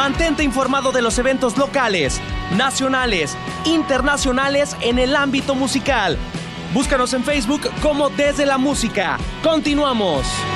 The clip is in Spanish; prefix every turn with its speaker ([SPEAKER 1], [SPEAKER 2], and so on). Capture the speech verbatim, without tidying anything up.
[SPEAKER 1] Mantente informado de los eventos locales, nacionales, internacionales en el ámbito musical. Búscanos en Facebook como Desde la Música. Continuamos.